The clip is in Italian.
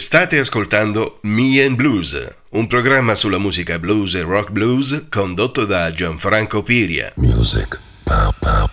State ascoltando Me and Blues, un programma sulla musica blues e rock blues condotto da Gianfranco Piria. Music. Pow, pow,